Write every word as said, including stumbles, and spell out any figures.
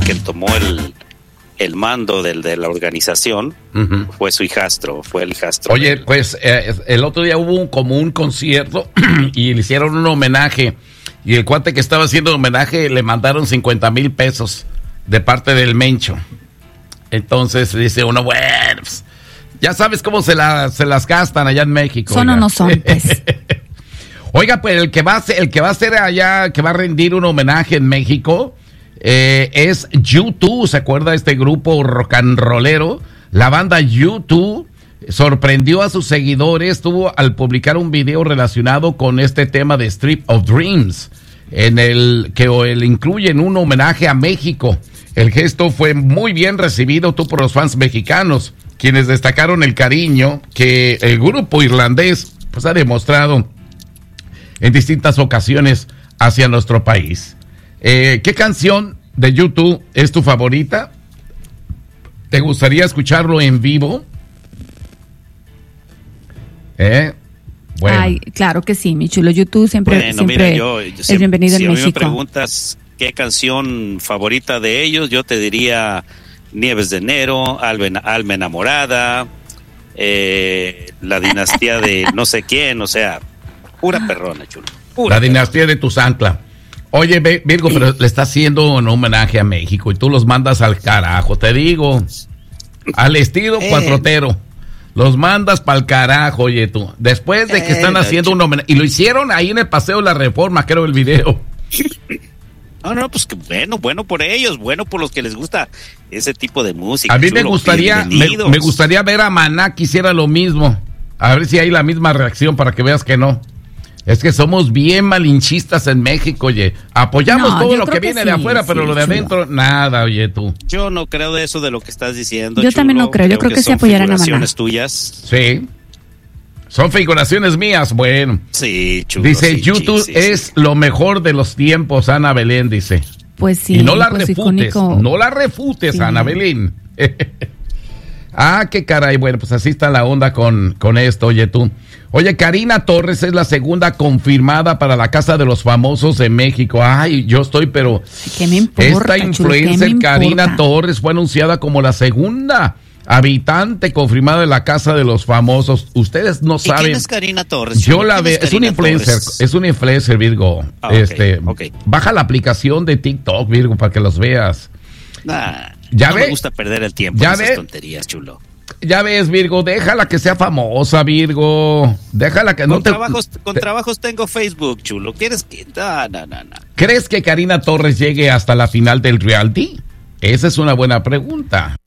quien tomó el, el mando del, de la organización, uh-huh. fue su hijastro, fue el hijastro. Oye, pues eh, el otro día hubo un, como un concierto y le hicieron un homenaje, y el cuate que estaba haciendo homenaje le mandaron cincuenta mil pesos de parte del Mencho. Entonces dice uno, bueno, pues, ya sabes cómo se, la, se las gastan allá en México. Son oiga. o no son, pues. Oiga, pues el que va a ser, el que va a hacer allá, que va a rendir un homenaje en México, eh, es U dos. ¿Se acuerda de este grupo rock and rollero? La banda U dos sorprendió a sus seguidores, tuvo al publicar un video relacionado con este tema de Street of Dreams, en el que el incluyen un homenaje a México. El gesto fue muy bien recibido tú por los fans mexicanos, quienes destacaron el cariño que el grupo irlandés pues ha demostrado en distintas ocasiones hacia nuestro país. Eh, ¿Qué canción de U dos es tu favorita? ¿Te gustaría escucharlo en vivo? ¿Eh? Bueno. Ay, claro que sí, mi chulo. U dos siempre, bueno, siempre mira, yo, yo es siempre, bienvenido si en a México. Si me preguntas qué canción favorita de ellos, yo te diría Nieves de Enero, Alma, Alma Enamorada, eh, La Dinastía de no sé quién, o sea, pura perrona, chulo. Pura la Dinastía de Tuzancla. Oye, Virgo, pero le está haciendo un homenaje a México y tú los mandas al carajo, te digo. Al estilo eh. cuatrotero. Los mandas pa'l carajo, oye tú. Después de que están eh, haciendo un homenaje. Y lo hicieron ahí en el Paseo de la Reforma, creo, el video. No, no, pues que bueno, bueno por ellos, bueno por los que les gusta ese tipo de música. A mí me gustaría, me, me gustaría ver a Maná que hiciera lo mismo. A ver si hay la misma reacción para que veas que no. Es que somos bien malinchistas en México, oye. Apoyamos no, todo lo que, que viene sí, de afuera, pero sí, lo de adentro, chulo. Nada, oye, tú. Yo no creo de eso de lo que estás diciendo, Yo chulo. también no creo, yo creo, creo que, que se apoyaran a Maná. Tuyas. Sí. Son figuraciones mías, bueno. Sí, chulo. Dice, sí, YouTube sí, es sí. lo mejor de los tiempos, Ana Belén, dice. Pues sí. Y no la pues refutes, icónico. no la refutes, sí. Ana Belén. Ah, qué caray, bueno, pues así está la onda con, con esto, oye tú. Oye, Karina Torres es la segunda confirmada para la Casa de los Famosos de México. Ay, yo estoy, pero... ¿Qué me importa, esta influencer chulo, Karina Torres fue anunciada como la segunda habitante confirmada de la Casa de los Famosos. Ustedes no saben. ¿Quién es Karina Torres? Yo la veo, es, es una influencer, Torres? es una influencer, Virgo. Ah, este, okay, okay. Baja la aplicación de TikTok, Virgo, para que los veas. Nah, ¿Ya no ve? me gusta perder el tiempo ¿Ya en esas ve? tonterías, chulo. Ya ves, Virgo, déjala que sea famosa, Virgo. Déjala que con no te... Trabajos, con te... trabajos tengo Facebook, chulo. ¿Quieres que...? No, no, no, no. ¿Crees que Karina Torres llegue hasta la final del reality? Esa es una buena pregunta.